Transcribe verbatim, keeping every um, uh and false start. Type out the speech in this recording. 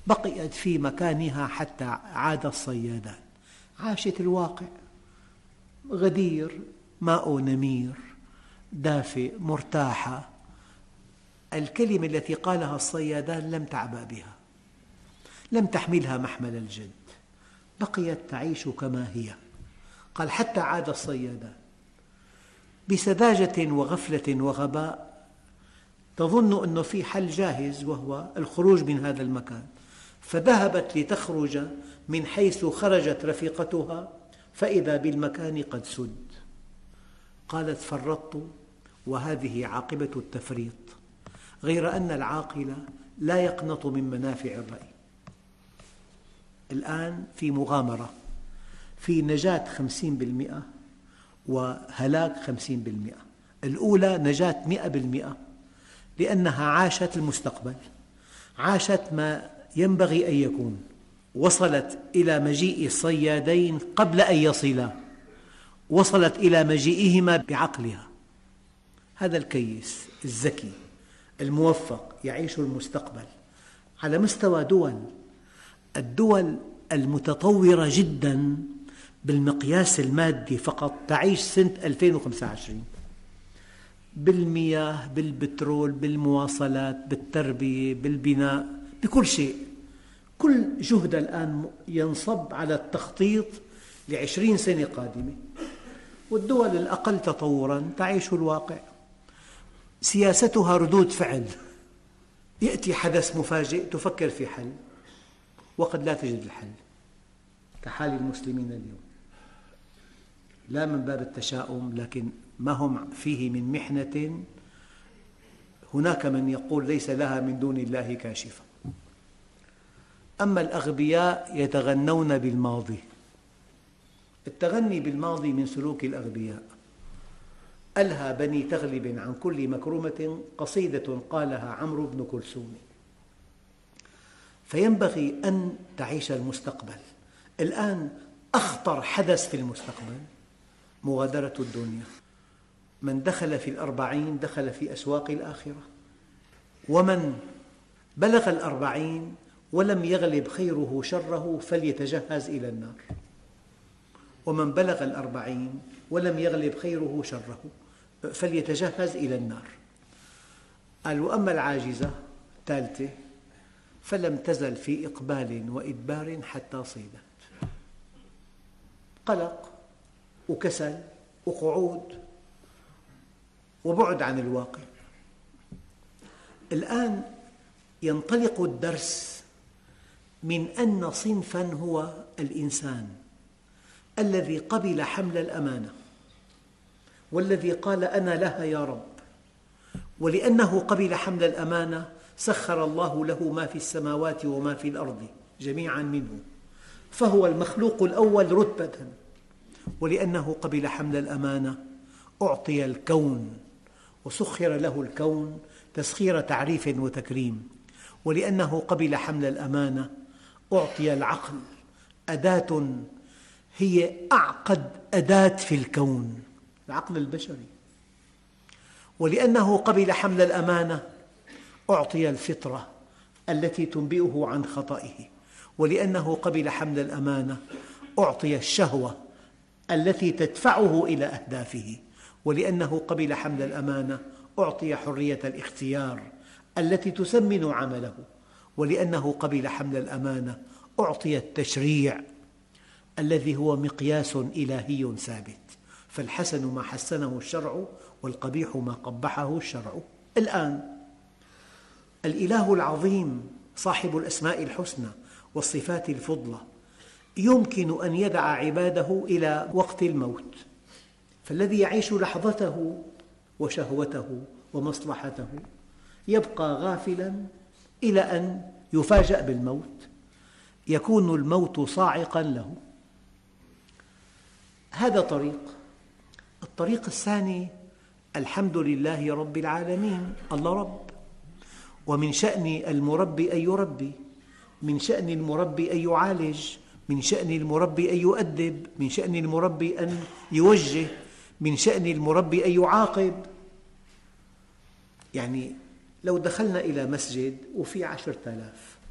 بقيت في مكانها حتى عاد الصيادان. عاشت الواقع، غدير، ماء نمير، دافئ، مرتاحة. الكلمة التي قالها الصيادان لم تعبأ بها، لم تحملها محمل الجد، بقيت تعيش كما هي. قال حتى عاد الصيادان. بسذاجة وغفلة وغباء تظن أنه في حل جاهز، وهو الخروج من هذا المكان، فذهبت لتخرج من حيث خرجت رفيقتها فإذا بالمكان قد سد. قالت فرطت وهذه عاقبة التفريط، غير أن العاقل لا يقنط من منافع الرأي. الآن في مغامرة، في نجاة خمسين بالمئة وهلاك خمسين بالمئة. الأولى نجاة مئة بالمئة لأنها عاشت المستقبل، عاشت ما ينبغي أن يكون، وصلت إلى مجيء الصيادين قبل أن يصلا، وصلت إلى مجيئهما بعقلها. هذا الكيس الذكي الموفق يعيش المستقبل. على مستوى دول، الدول المتطورة جدا بالمقياس المادي فقط تعيش سنة ألفين وخمسة وعشرين، بالمياه، بالبترول، بالمواصلات، بالتربية، بالبناء، بكل شيء. كل جهد الآن ينصب على التخطيط لعشرين سنة قادمة. والدول الأقل تطوراً تعيش الواقع، سياستها ردود فعل. يأتي حدث مفاجئ تفكر في حل وقد لا تجد الحل، كحال المسلمين اليوم، لا من باب التشاؤم، لكن ما هم فيه من محنة هناك من يقول ليس لها من دون الله كاشفة. أما الأغبياء يتغنون بالماضي. التغني بالماضي من سلوك الأغبياء. ألهى بني تغلب عن كل مكرمة قصيدة قالها عمرو بن كلثوم. فينبغي أن تعيش المستقبل. الآن أخطر حدث في المستقبل مغادرة الدنيا. من دخل في الأربعين دخل في أسواق الآخرة، ومن بلغ الأربعين ولم يغلب خيره شره فليتجهز إلى النار، ومن بلغ الأربعين ولم يغلب خيره شره فليتجهز إلى النار. قال وأما العاجزة الثالثة فلم تزل في إقبال وإدبار حتى صيدت. قلق وكسل وقعود وبعد عن الواقع. الآن ينطلق الدرس من أن صنفاً هو الإنسان الذي قبل حمل الأمانة، والذي قال أنا لها يا رب. ولأنه قبل حمل الأمانة سخر الله له ما في السماوات وما في الأرض جميعاً منه، فهو المخلوق الأول رتبة. ولأنه قبل حمل الأمانة أعطي الكون وسخر له الكون تسخير تعريف وتكريم. ولأنه قبل حمل الأمانة أعطي العقل، أداة هي أعقد أداة في الكون، العقل البشري. ولأنه قبل حمل الأمانة أعطي الفطرة التي تنبئه عن خطئه. ولأنه قبل حمل الأمانة أعطي الشهوة التي تدفعه إلى أهدافه. ولأنه قبل حمل الأمانة أعطي حرية الاختيار التي تسمن عمله. ولأنه قبل حمل الأمانة أعطي التشريع الذي هو مقياس إلهي ثابت. فالحسن ما حسنه الشرع والقبيح ما قبحه الشرع. الآن الإله العظيم صاحب الأسماء الحسنى والصفات الفضلى يمكن أن يدع عباده إلى وقت الموت، فالذي يعيش لحظته وشهوته ومصلحته يبقى غافلاً إلى أن يفاجأ بالموت، يكون الموت صاعقاً له. هذا طريق. الطريق الثاني الحمد لله رب العالمين، الله رب، ومن شأن المربي أن يربي، من شأن المربي أن يعالج، من شأن المربي أن يؤدب، من شأن المربي أن يوجه، من شأن المربي أن يعاقب. يعني لو دخلنا إلى مسجد وفي عشرة آلاف